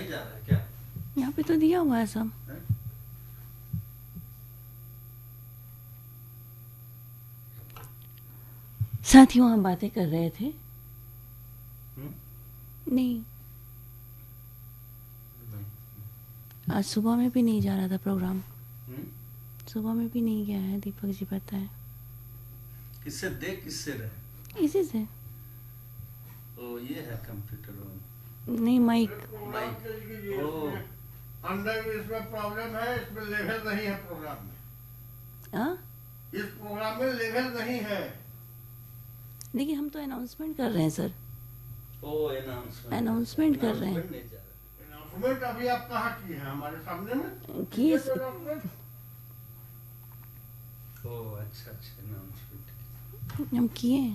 नहीं जा रहा है क्या? यहाँ पे तो दिया हुआ है सब। साथियों, हम बातें कर रहे थे। नहीं, आज सुबह में भी नहीं जा रहा था प्रोग्राम। सुबह में भी नहीं गया है, दीपक जी पता है। किससे देख किससे रहे? इसी से। ओ ये है कंप्यूटर नहीं, माइक। माइक। ओ अंदर भी इसमें प्रॉब्लम है, इसमें लेवल नहीं है प्रोग्राम में। हाँ, इस प्रोग्राम में लेवल नहीं है। लेकिन हम तो अनाउंसमेंट कर रहे हैं सर। ओ अनाउंसमेंट कर रहे हैं। अनाउंसमेंट अभी आप कहाँ किए हैं? हमारे सामने में किए। ओ अच्छा अनाउंसमेंट हम किए हैं।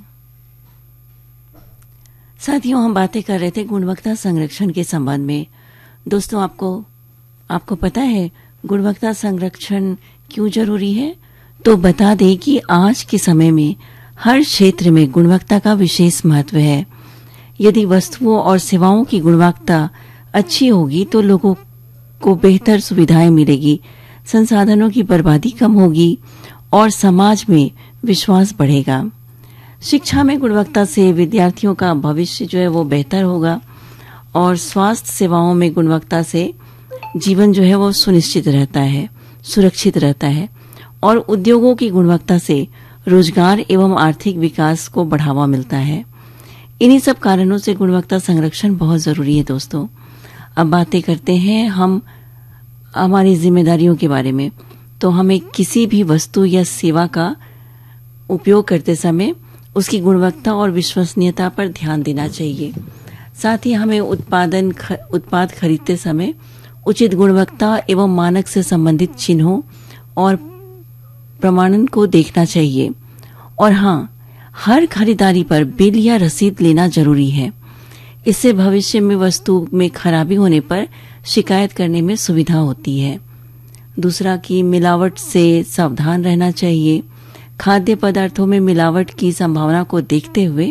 साथियों, हम बातें कर रहे थे गुणवत्ता संरक्षण के संबंध में। दोस्तों, आपको पता है गुणवत्ता संरक्षण क्यों जरूरी है? तो बता दें कि आज के समय में हर क्षेत्र में गुणवत्ता का विशेष महत्व है। यदि वस्तुओं और सेवाओं की गुणवत्ता अच्छी होगी तो लोगों को बेहतर सुविधाएं मिलेगी, संसाधनों की बर्बादी कम होगी और समाज में विश्वास बढ़ेगा। शिक्षा में गुणवत्ता से विद्यार्थियों का भविष्य जो है वो बेहतर होगा और स्वास्थ्य सेवाओं में गुणवत्ता से जीवन जो है वो सुनिश्चित रहता है, सुरक्षित रहता है और उद्योगों की गुणवत्ता से रोजगार एवं आर्थिक विकास को बढ़ावा मिलता है। इन्हीं सब कारणों से गुणवत्ता संरक्षण बहुत जरूरी है। दोस्तों, अब बातें करते हैं हम हमारी जिम्मेदारियों के बारे में। तो हमें किसी भी वस्तु या सेवा का उपयोग करते समय उसकी गुणवत्ता और विश्वसनीयता पर ध्यान देना चाहिए। साथ ही हमें उत्पाद खरीदते समय उचित गुणवत्ता एवं मानक से संबंधित चिन्हों और प्रमाणन को देखना चाहिए। और हाँ, हर खरीदारी पर बिल या रसीद लेना जरूरी है। इससे भविष्य में वस्तु में खराबी होने पर शिकायत करने में सुविधा होती है। दूसरा कि मिलावट से सावधान रहना चाहिए। खाद्य पदार्थों में मिलावट की संभावना को देखते हुए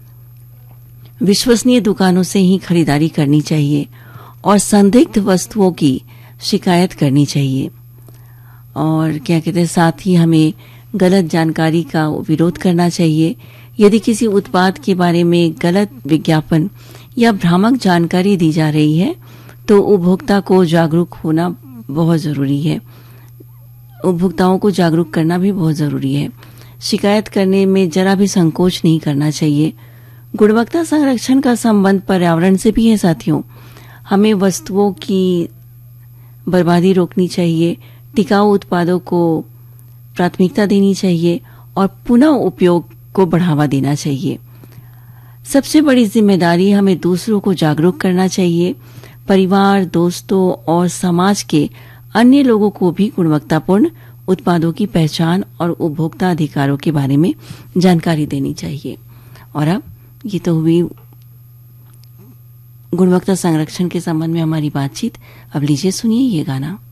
विश्वसनीय दुकानों से ही खरीदारी करनी चाहिए और संदिग्ध वस्तुओं की शिकायत करनी चाहिए। और क्या कहते हैं, साथ ही हमें गलत जानकारी का विरोध करना चाहिए। यदि किसी उत्पाद के बारे में गलत विज्ञापन या भ्रामक जानकारी दी जा रही है तो उपभोक्ता को जागरूक होना बहुत जरूरी है। उपभोक्ताओं को जागरूक करना भी बहुत जरूरी है। शिकायत करने में जरा भी संकोच नहीं करना चाहिए। गुणवत्ता संरक्षण का संबंध पर्यावरण से भी है। साथियों, हमें वस्तुओं की बर्बादी रोकनी चाहिए, टिकाऊ उत्पादों को प्राथमिकता देनी चाहिए और पुनः उपयोग को बढ़ावा देना चाहिए। सबसे बड़ी जिम्मेदारी हमें दूसरों को जागरूक करना चाहिए। परिवार, दोस्तों और समाज के अन्य लोगों को भी गुणवत्तापूर्ण उत्पादों की पहचान और उपभोक्ता अधिकारों के बारे में जानकारी देनी चाहिए। और अब ये तो हुई गुणवत्ता संरक्षण के संबंध में हमारी बातचीत। अब लीजिए सुनिए ये गाना।